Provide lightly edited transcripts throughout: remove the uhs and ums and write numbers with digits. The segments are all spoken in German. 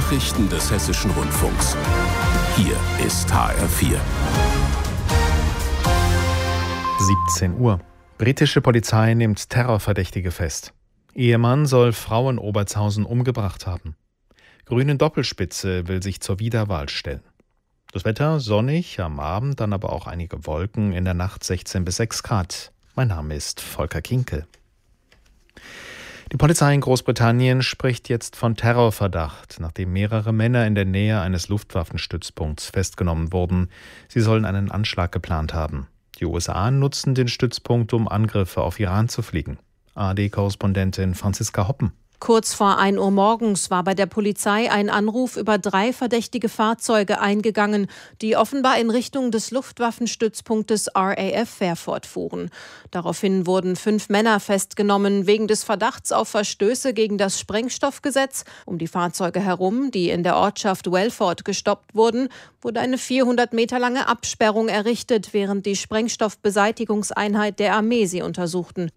Nachrichten des Hessischen Rundfunks. Hier ist HR4. 17 Uhr. Britische Polizei nimmt Terrorverdächtige fest. Ehemann soll Frau in Obertshausen umgebracht haben. Grüne Doppelspitze will sich zur Wiederwahl stellen. Das Wetter sonnig, am Abend dann aber auch einige Wolken, in der Nacht 16 bis 6 Grad. Mein Name ist Volker Kinkel. Die Polizei in Großbritannien spricht jetzt von Terrorverdacht, nachdem mehrere Männer in der Nähe eines Luftwaffenstützpunkts festgenommen wurden. Sie sollen einen Anschlag geplant haben. Die USA nutzen den Stützpunkt, um Angriffe auf Iran zu fliegen. ARD-Korrespondentin Franziska Hoppen. Kurz vor 1 Uhr morgens war bei der Polizei ein Anruf über 3 verdächtige Fahrzeuge eingegangen, die offenbar in Richtung des Luftwaffenstützpunktes RAF Fairford fuhren. Daraufhin wurden 5 Männer festgenommen, wegen des Verdachts auf Verstöße gegen das Sprengstoffgesetz. Um die Fahrzeuge herum, die in der Ortschaft Welford gestoppt wurden, wurde eine 400 Meter lange Absperrung errichtet, während die Sprengstoffbeseitigungseinheit der Armee sie untersuchten.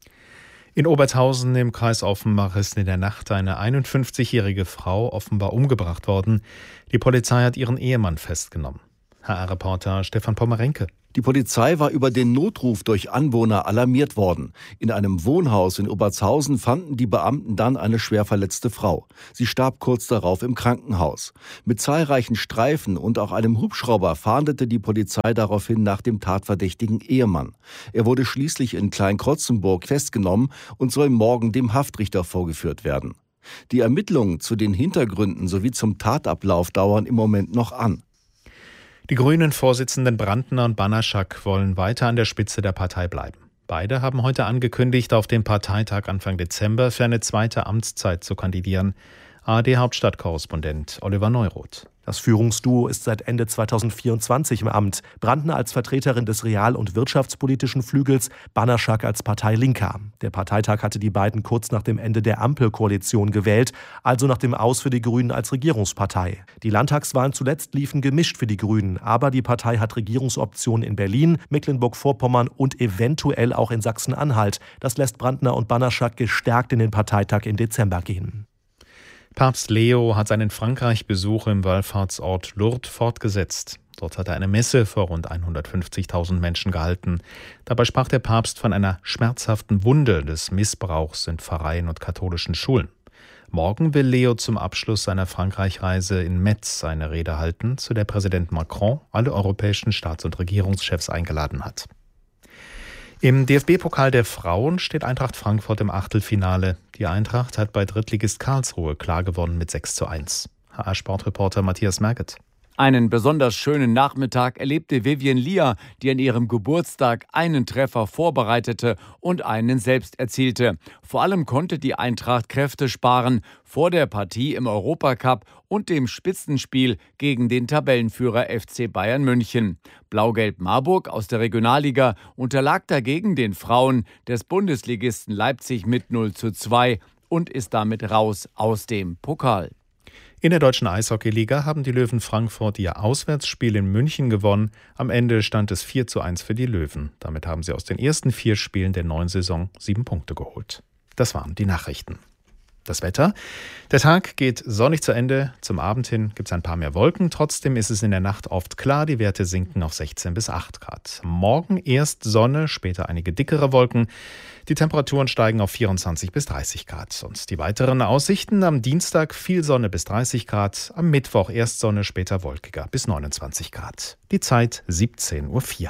In Obertshausen im Kreis Offenbach ist in der Nacht eine 51-jährige Frau offenbar umgebracht worden. Die Polizei hat ihren Ehemann festgenommen. HR-Reporter Stefan Pommerenke. Die Polizei war über den Notruf durch Anwohner alarmiert worden. In einem Wohnhaus in Obertshausen fanden die Beamten dann eine schwer verletzte Frau. Sie starb kurz darauf im Krankenhaus. Mit zahlreichen Streifen und auch einem Hubschrauber fahndete die Polizei daraufhin nach dem tatverdächtigen Ehemann. Er wurde schließlich in Kleinkrotzenburg festgenommen und soll morgen dem Haftrichter vorgeführt werden. Die Ermittlungen zu den Hintergründen sowie zum Tatablauf dauern im Moment noch an. Die Grünen-Vorsitzenden Brandner und Banaszak wollen weiter an der Spitze der Partei bleiben. Beide haben heute angekündigt, auf dem Parteitag Anfang Dezember für eine zweite Amtszeit zu kandidieren. ARD-Hauptstadtkorrespondent Oliver Neuroth. Das Führungsduo ist seit Ende 2024 im Amt. Brandner als Vertreterin des real- und wirtschaftspolitischen Flügels, Banaszak als Parteilinker. Der Parteitag hatte die beiden kurz nach dem Ende der Ampelkoalition gewählt, also nach dem Aus für die Grünen als Regierungspartei. Die Landtagswahlen zuletzt liefen gemischt für die Grünen, aber die Partei hat Regierungsoptionen in Berlin, Mecklenburg-Vorpommern und eventuell auch in Sachsen-Anhalt. Das lässt Brandner und Banaszak gestärkt in den Parteitag im Dezember gehen. Papst Leo hat seinen Frankreich-Besuch im Wallfahrtsort Lourdes fortgesetzt. Dort hat er eine Messe vor rund 150.000 Menschen gehalten. Dabei sprach der Papst von einer schmerzhaften Wunde des Missbrauchs in Pfarreien und katholischen Schulen. Morgen will Leo zum Abschluss seiner Frankreich-Reise in Metz eine Rede halten, zu der Präsident Macron alle europäischen Staats- und Regierungschefs eingeladen hat. Im DFB-Pokal der Frauen steht Eintracht Frankfurt im Achtelfinale. Die Eintracht hat bei Drittligist Karlsruhe klar gewonnen mit 6:1. HR-Sportreporter Matthias Merget. Einen besonders schönen Nachmittag erlebte Vivian Lier, die an ihrem Geburtstag einen Treffer vorbereitete und einen selbst erzielte. Vor allem konnte die Eintracht Kräfte sparen vor der Partie im Europacup und dem Spitzenspiel gegen den Tabellenführer FC Bayern München. Blau-Gelb Marburg aus der Regionalliga unterlag dagegen den Frauen des Bundesligisten Leipzig mit 0:2 und ist damit raus aus dem Pokal. In der deutschen Eishockeyliga haben die Löwen Frankfurt ihr Auswärtsspiel in München gewonnen. Am Ende stand es 4:1 für die Löwen. Damit haben sie aus den ersten 4 Spielen der neuen Saison 7 Punkte geholt. Das waren die Nachrichten. Das Wetter. Der Tag geht sonnig zu Ende. Zum Abend hin gibt es ein paar mehr Wolken. Trotzdem ist es in der Nacht oft klar. Die Werte sinken auf 16 bis 8 Grad. Morgen erst Sonne, später einige dickere Wolken. Die Temperaturen steigen auf 24 bis 30 Grad. Und die weiteren Aussichten: am Dienstag viel Sonne bis 30 Grad. Am Mittwoch erst Sonne, später wolkiger bis 29 Grad. Die Zeit 17:04 Uhr.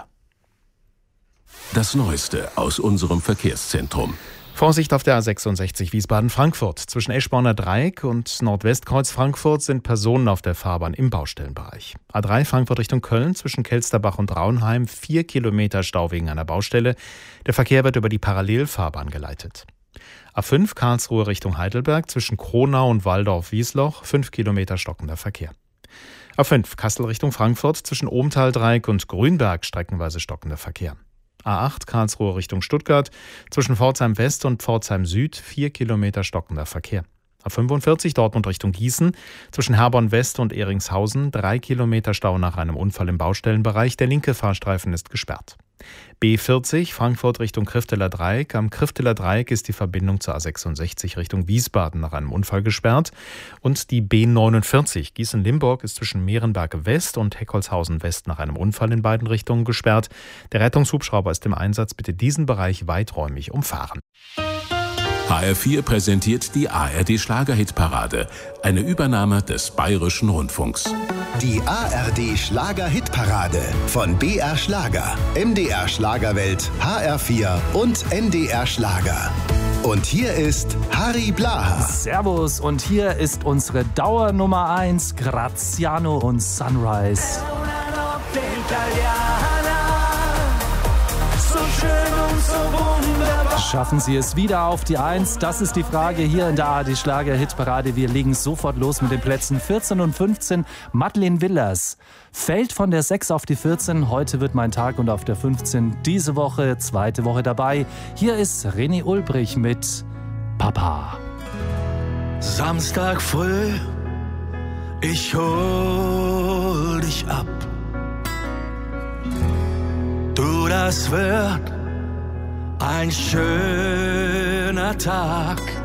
Das Neueste aus unserem Verkehrszentrum. Vorsicht auf der A66 Wiesbaden-Frankfurt. Zwischen Eschborner Dreieck und Nordwestkreuz Frankfurt sind Personen auf der Fahrbahn im Baustellenbereich. A3 Frankfurt Richtung Köln zwischen Kelsterbach und Raunheim 4 Kilometer Stau wegen einer Baustelle. Der Verkehr wird über die Parallelfahrbahn geleitet. A5 Karlsruhe Richtung Heidelberg zwischen Kronau und Waldorf-Wiesloch 5 Kilometer stockender Verkehr. A5 Kassel Richtung Frankfurt zwischen Ohmtal-Dreieck und Grünberg streckenweise stockender Verkehr. A8 Karlsruhe Richtung Stuttgart zwischen Pforzheim West und Pforzheim Süd 4 Kilometer stockender Verkehr. A45 Dortmund Richtung Gießen zwischen Herborn West und Eringshausen 3 Kilometer Stau nach einem Unfall im Baustellenbereich. Der linke Fahrstreifen ist gesperrt. B40 Frankfurt Richtung Krifteler Dreieck. Am Krifteler Dreieck ist die Verbindung zur A66 Richtung Wiesbaden nach einem Unfall gesperrt. Und die B49 Gießen-Limburg ist zwischen Mehrenberg West und Heckholzhausen West nach einem Unfall in beiden Richtungen gesperrt. Der Rettungshubschrauber ist im Einsatz. Bitte diesen Bereich weiträumig umfahren. HR4 präsentiert die ARD Schlager-Hitparade, eine Übernahme des Bayerischen Rundfunks. Die ARD Schlager-Hitparade von BR Schlager, MDR Schlagerwelt, HR4 und NDR Schlager. Und hier ist Harry Blaha. Servus, und hier ist unsere Dauernummer 1, Graziano und Sunrise. So schön und so wunderbar. Schaffen Sie es wieder auf die 1? Das ist die Frage hier in der ARD Schlager-Hitparade. Wir legen sofort los mit den Plätzen 14 und 15. Madeleine Willers fällt von der 6 auf die 14. Heute wird mein Tag, und auf der 15 diese Woche, zweite Woche dabei. Hier ist René Ulbrich mit Papa. Samstag früh, ich hol dich ab. Du, das wird ein schöner Tag.